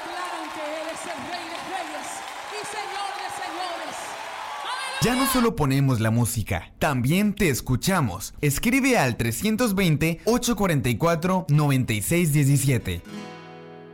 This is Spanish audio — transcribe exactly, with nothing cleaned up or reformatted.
declaran que Él es el Rey de Reyes y Señor de Señores. ¡Aleluya! Ya no solo ponemos la música, también te escuchamos. Escribe al trescientos veinte, ochocientos cuarenta y cuatro, noventa y seis diecisiete.